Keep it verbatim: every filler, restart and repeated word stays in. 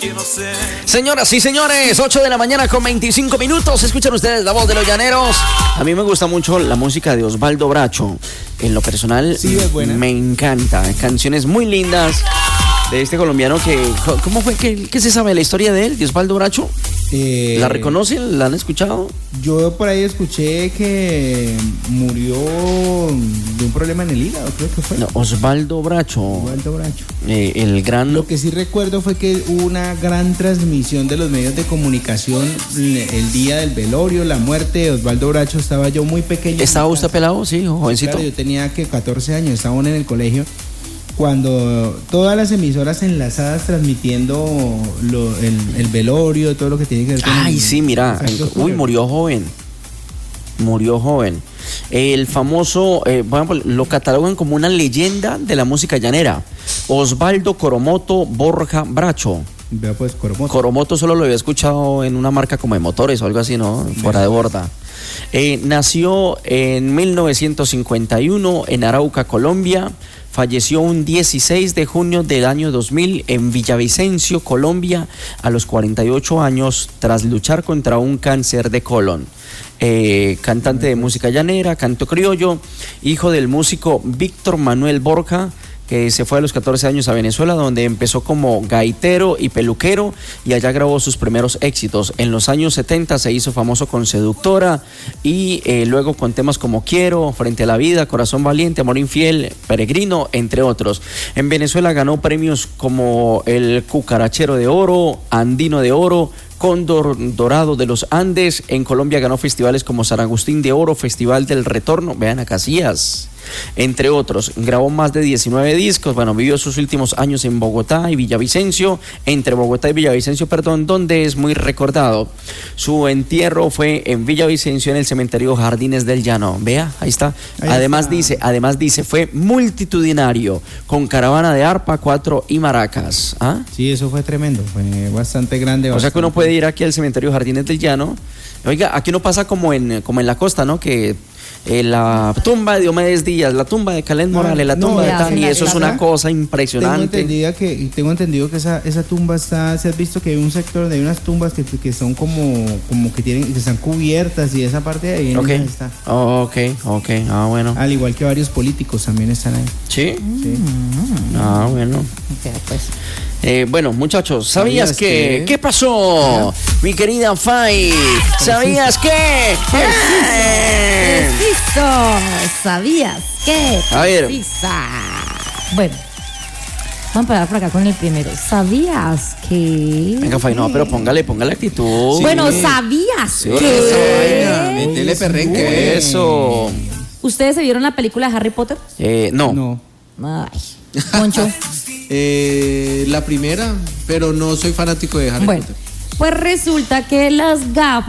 Señoras y señores, ocho de la mañana con veinticinco minutos. Escuchan ustedes la voz de los llaneros. A mí me gusta mucho la música de Osvaldo Bracho. En lo personal, sí, es buena. Me encanta. Canciones muy lindas de este colombiano que... ¿Cómo fue? ¿Qué, qué se sabe de la historia de él, de Osvaldo Bracho? Eh, ¿La reconocen? ¿La han escuchado? Yo por ahí escuché que murió de un problema en el hígado, creo que fue. No, Osvaldo Bracho. Osvaldo Bracho. Eh, el gran... Lo que sí recuerdo fue que hubo una gran transmisión de los medios de comunicación el día del velorio, la muerte de Osvaldo Bracho. Estaba yo muy pequeño. ¿Estaba usted pelado? Sí, jovencito. Claro, yo tenía que catorce años, estaba en el colegio. Cuando todas las emisoras enlazadas transmitiendo lo, el, el velorio, todo lo que tiene que ver con... Ay, el, sí, mira, el, uy, murió joven, murió joven. El famoso, eh, bueno, lo catalogan como una leyenda de la música llanera, Osvaldo Coromoto Borja Bracho. Vea pues, Coromoto. Coromoto solo lo había escuchado en una marca como de motores o algo así, ¿no? Fuera de borda. Eh, nació en mil novecientos cincuenta y uno en Arauca, Colombia. Falleció un dieciséis de junio del año dos mil en Villavicencio, Colombia, a los cuarenta y ocho años, tras luchar contra un cáncer de colon. Eh, cantante de música llanera, canto criollo, hijo del músico Víctor Manuel Borja, que se fue a los catorce años a Venezuela, donde empezó como gaitero y peluquero y allá grabó sus primeros éxitos. En los años setenta se hizo famoso con Seductora y eh, luego con temas como Quiero, Frente a la Vida, Corazón Valiente, Amor Infiel, Peregrino, entre otros. En Venezuela ganó premios como el Cucarachero de Oro, Andino de Oro, Cóndor Dorado de los Andes. En Colombia ganó festivales como San Agustín de Oro, Festival del Retorno, vean a Casillas, entre otros. Grabó más de diecinueve discos. Bueno, vivió sus últimos años en Bogotá y Villavicencio, entre Bogotá y Villavicencio, perdón, donde es muy recordado. Su entierro fue en Villavicencio, en el cementerio Jardines del Llano. Vea, ahí está. Ahí además está. dice, además dice, fue multitudinario, con caravana de arpa, cuatro y maracas. ¿Ah? Sí, eso fue tremendo, fue bastante grande. O bastante. sea que uno puede ir aquí al cementerio Jardines del Llano. Oiga, aquí no pasa como en, como en la costa, ¿no? Que Eh, la tumba de Diomedes Díaz, la tumba de Calén Morales, la tumba no, de Tani, eso es una cosa impresionante. Tengo entendido que, tengo entendido que esa, esa tumba está, ¿se has visto que hay un sector donde hay unas tumbas que, que son como, como que tienen, que están cubiertas y esa parte de ahí okay. está? Oh, ok, ok, ah bueno. Al igual que varios políticos también están ahí. ¿Sí? Sí. Mm. Ah, bueno. Okay, pues. Eh, bueno, muchachos, ¿sabías, ¿Sabías que, que? ¿Qué pasó? ¿Ya? Mi querida Fay, ¿sabías qué? Preciso, ¿sabías qué? A ver. Precisa. Bueno, vamos a parar por acá con el primero. ¿Sabías que? Venga, Fay, no, pero póngale, póngale actitud. Sí. Bueno, ¿sabías sí, que? Métele perrenque. Eso. ¿Ustedes se vieron la película de Harry Potter? Eh, no. No. Ay, Moncho. Eh, la primera, pero no soy fanático de Harry bueno, Potter. Pues resulta que las gafas